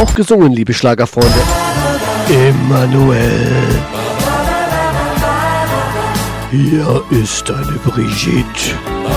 auch gesungen, liebe Schlagerfreunde. Emmanuel. Hier ist deine Brigitte.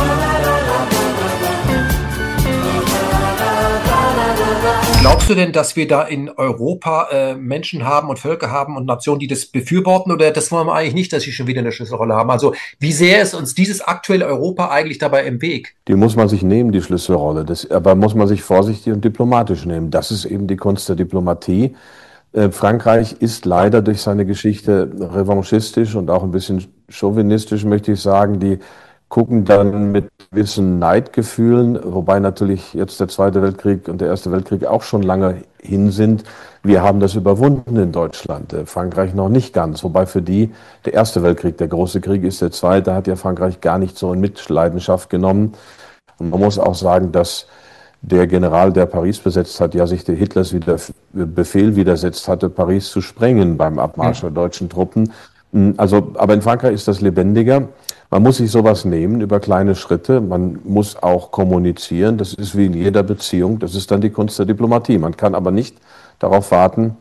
Glaubst du denn, dass wir da in Europa Menschen haben und Völker haben und Nationen, die das befürworten, oder das wollen wir eigentlich nicht, dass sie schon wieder eine Schlüsselrolle haben? Also wie sehr ist uns dieses aktuelle Europa eigentlich dabei im Weg? Die muss man sich nehmen, die Schlüsselrolle. Aber muss man sich vorsichtig und diplomatisch nehmen. Das ist eben die Kunst der Diplomatie. Frankreich ist leider durch seine Geschichte revanchistisch und auch ein bisschen chauvinistisch, möchte ich sagen. Die gucken dann mit gewissen Neidgefühlen, wobei natürlich jetzt der Zweite Weltkrieg und der Erste Weltkrieg auch schon lange hin sind. Wir haben das überwunden in Deutschland, Frankreich noch nicht ganz, wobei für die der Erste Weltkrieg der große Krieg ist, der Zweite hat ja Frankreich gar nicht so in Mitleidenschaft genommen. Und man muss auch sagen, dass der General, der Paris besetzt hat, ja sich der Hitlers Befehl widersetzt hatte, Paris zu sprengen beim Abmarsch der deutschen Truppen. Also, aber in Frankreich ist das lebendiger. Man muss sich sowas nehmen über kleine Schritte. Man muss auch kommunizieren. Das ist wie in jeder Beziehung. Das ist dann die Kunst der Diplomatie. Man kann aber nicht darauf warten,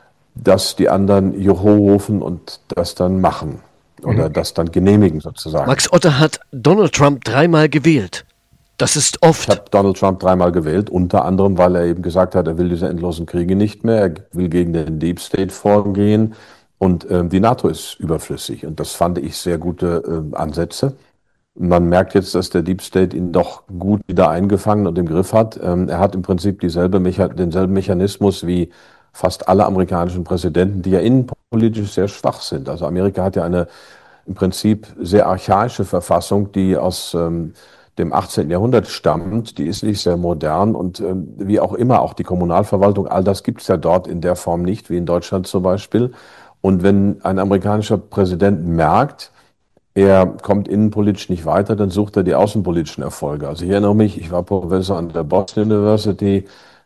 dass die anderen Joho rufen und das dann machen oder das dann genehmigen sozusagen. Max Otte hat Donald Trump 3-mal gewählt. Das ist oft. Ich habe Donald Trump 3-mal gewählt, unter anderem, weil er eben gesagt hat, er will diese endlosen Kriege nicht mehr, er will gegen den Deep State vorgehen und die NATO ist überflüssig. Und das fand ich sehr gute Ansätze. Man merkt jetzt, dass der Deep State ihn doch gut wieder eingefangen und im Griff hat. Er hat im Prinzip denselben Mechanismus wie fast alle amerikanischen Präsidenten, die ja innenpolitisch sehr schwach sind. Also Amerika hat ja eine im Prinzip sehr archaische Verfassung, die aus dem 18. Jahrhundert stammt, die ist nicht sehr modern und wie auch immer, auch die Kommunalverwaltung, all das gibt es ja dort in der Form nicht, wie in Deutschland zum Beispiel. Und wenn ein amerikanischer Präsident merkt, er kommt innenpolitisch nicht weiter, dann sucht er die außenpolitischen Erfolge. Also ich erinnere mich, ich war Professor an der Boston University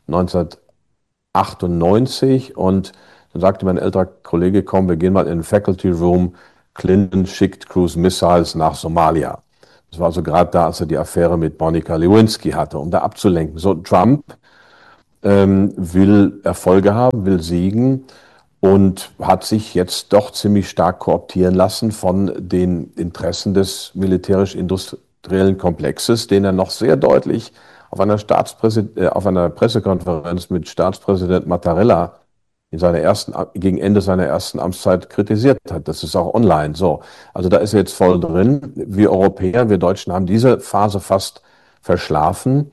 1998 und dann sagte mein älterer Kollege, komm, wir gehen mal in den Faculty Room, Clinton schickt Cruise Missiles nach Somalia. Das war also gerade da, als er die Affäre mit Monica Lewinsky hatte, um da abzulenken. So, Trump will Erfolge haben, will siegen und hat sich jetzt doch ziemlich stark kooptieren lassen von den Interessen des militärisch-industriellen Komplexes, den er noch sehr deutlich auf einer Pressekonferenz mit Staatspräsident Mattarella gegen Ende seiner ersten Amtszeit kritisiert hat. Das ist auch online so. Also da ist er jetzt voll drin. Wir Europäer, wir Deutschen haben diese Phase fast verschlafen,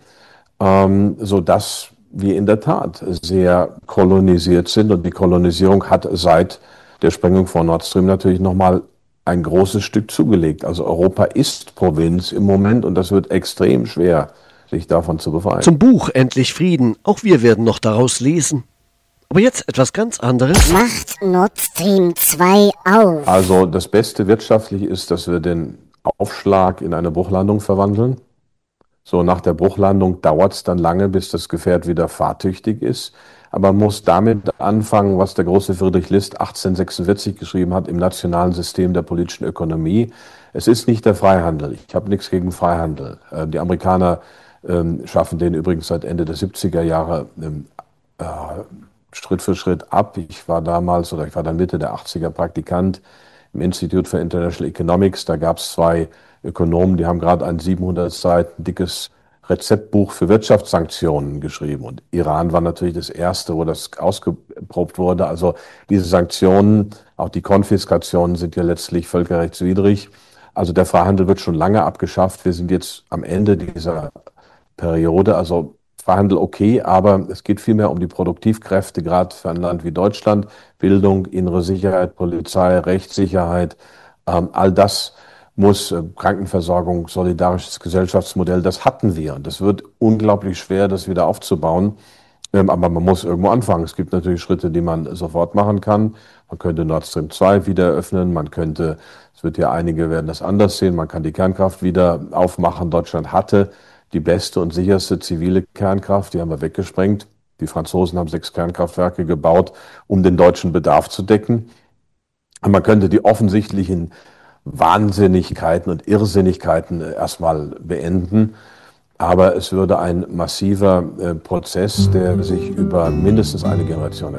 sodass wir in der Tat sehr kolonisiert sind. Und die Kolonisierung hat seit der Sprengung von Nord Stream natürlich nochmal ein großes Stück zugelegt. Also Europa ist Provinz im Moment und das wird extrem schwer, sich davon zu befreien. Zum Buch Endlich Frieden. Auch wir werden noch daraus lesen. Aber jetzt etwas ganz anderes. Macht Nord Stream 2 auf. Also das Beste wirtschaftlich ist, dass wir den Aufschlag in eine Bruchlandung verwandeln. So, nach der Bruchlandung dauert es dann lange, bis das Gefährt wieder fahrtüchtig ist. Aber man muss damit anfangen, was der große Friedrich List 1846 geschrieben hat im nationalen System der politischen Ökonomie. Es ist nicht der Freihandel. Ich habe nichts gegen Freihandel. Die Amerikaner schaffen den übrigens seit Ende der 70er Jahre Schritt für Schritt ab. Ich war dann Mitte der 80er Praktikant im Institute for International Economics. Da gab es 2 Ökonomen, die haben gerade ein 700 Seiten dickes Rezeptbuch für Wirtschaftssanktionen geschrieben. Und Iran war natürlich das erste, wo das ausgeprobt wurde. Also diese Sanktionen, auch die Konfiskationen sind ja letztlich völkerrechtswidrig. Also der Freihandel wird schon lange abgeschafft. Wir sind jetzt am Ende dieser Periode. Also Freihandel okay, aber es geht vielmehr um die Produktivkräfte, gerade für ein Land wie Deutschland. Bildung, innere Sicherheit, Polizei, Rechtssicherheit, all das muss, Krankenversorgung, solidarisches Gesellschaftsmodell, das hatten wir. Und das wird unglaublich schwer, das wieder aufzubauen. Aber man muss irgendwo anfangen. Es gibt natürlich Schritte, die man sofort machen kann. Man könnte Nord Stream 2 wieder öffnen. Es wird ja einige werden das anders sehen. Man kann die Kernkraft wieder aufmachen. Deutschland hatte die beste und sicherste zivile Kernkraft. Die haben wir weggesprengt. Die Franzosen haben 6 Kernkraftwerke gebaut, um den deutschen Bedarf zu decken. Und man könnte die offensichtlichen Wahnsinnigkeiten und Irrsinnigkeiten erstmal beenden. Aber es würde ein massiver Prozess, der sich über mindestens eine Generation